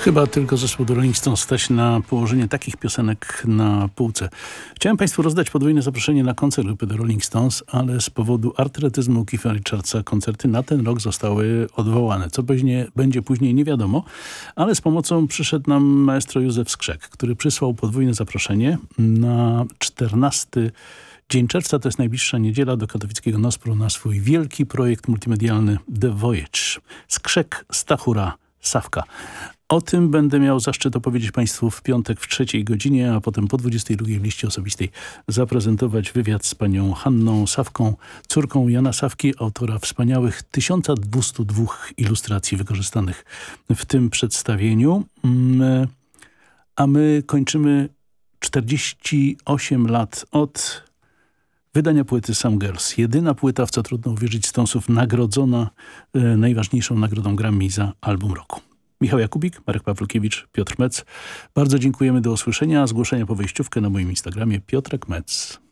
Chyba tylko zespół The Rolling Stones stać na położenie takich piosenek na półce. Chciałem Państwu rozdać podwójne zaproszenie na koncert grupy The Rolling Stones, ale z powodu artretyzmu Keitha Richardsa koncerty na ten rok zostały odwołane. Co będzie później nie wiadomo, ale z pomocą przyszedł nam maestro Józef Skrzek, który przysłał podwójne zaproszenie na 14 dzień czerwca, to jest najbliższa niedziela, do katowickiego Nospru na swój wielki projekt multimedialny The Voyage. Skrzek, Stachura, Sawka. O tym będę miał zaszczyt opowiedzieć Państwu w piątek w 3 godzinie, a potem po 22 w liście osobistej zaprezentować wywiad z panią Hanną Sawką, córką Jana Sawki, autora wspaniałych 1202 ilustracji wykorzystanych w tym przedstawieniu. A my kończymy 48 lat od wydania płyty Some Girls. Jedyna płyta, w co trudno uwierzyć, Stonesów nagrodzona najważniejszą nagrodą Grammy za album roku. Michał Jakubik, Marek Pawlukiewicz, Piotr Metz. Bardzo dziękujemy, do usłyszenia. Zgłoszenia po wejściówkę na moim Instagramie Piotrek Metz.